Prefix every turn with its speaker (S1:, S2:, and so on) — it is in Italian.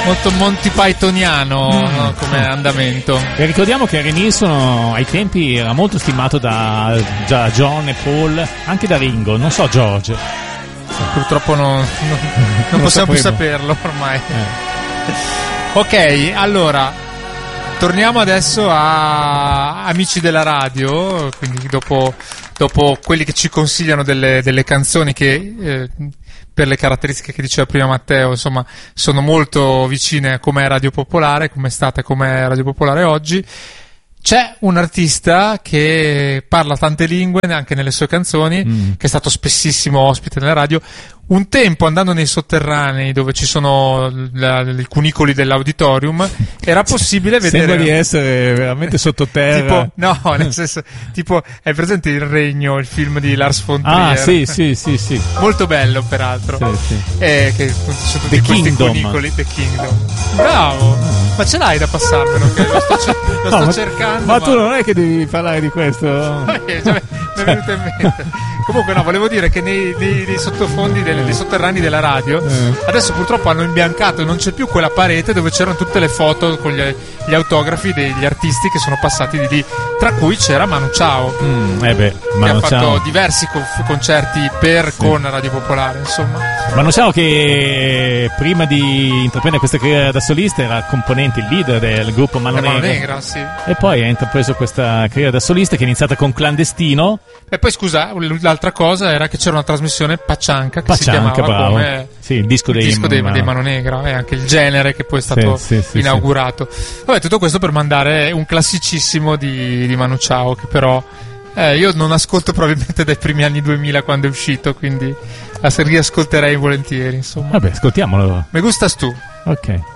S1: molto Monty Pythoniano, no, come andamento.
S2: E ricordiamo che Harry Nilsson ai tempi era molto stimato da John e Paul, anche da Ringo, non so George.
S1: Purtroppo non possiamo più saperlo ormai. Ok, allora torniamo adesso a amici della radio, quindi dopo quelli che ci consigliano delle canzoni che per le caratteristiche che diceva prima Matteo, insomma, sono molto vicine a com'è Radio Popolare, com'è stata e com'è Radio Popolare oggi. C'è un artista che parla tante lingue anche nelle sue canzoni, che è stato spessissimo ospite nella radio. Un tempo, andando nei sotterranei dove ci sono i cunicoli dell'auditorium, era possibile vedere...
S2: Sembra di essere veramente sottoterra.
S1: Tipo, no, nel senso, tipo, hai presente Il Regno, il film di Lars von Trier?
S2: Ah, sì.
S1: Molto bello, peraltro.
S2: Sì.
S1: Che sono tutti questi
S2: Kingdom.
S1: cunicoli, The Kingdom. Bravo! Ma ce l'hai da passarmelo? Che lo sto cercando.
S2: Ma tu non è che devi parlare di questo?
S1: Mi è venuto in mente. Comunque no, volevo dire che nei sottofondi dei sotterranei della radio adesso purtroppo hanno imbiancato, non c'è più quella parete dove c'erano tutte le foto con gli autografi degli artisti che sono passati di lì, tra cui c'era Manu Chao, che ha fatto diversi concerti con Radio Popolare, insomma.
S2: Manu Chao, che prima di intraprendere questa carriera da solista era componente, il leader del gruppo Mano
S1: Negra, sì.
S2: E poi ha intrapreso questa carriera da solista che è iniziata con Clandestino.
S1: E poi scusa, l'altra cosa era che c'era una trasmissione Paccianca che si chiamava
S2: bravo.
S1: Come
S2: il disco dei
S1: Mano Negra, e anche il genere che poi è stato inaugurato. Vabbè, tutto questo per mandare un classicissimo di Manu Chao, che però io non ascolto probabilmente dai primi anni 2000 quando è uscito, quindi la riascolterei volentieri, insomma.
S2: Vabbè, ascoltiamolo.
S1: Me gustas tu.
S2: Ok.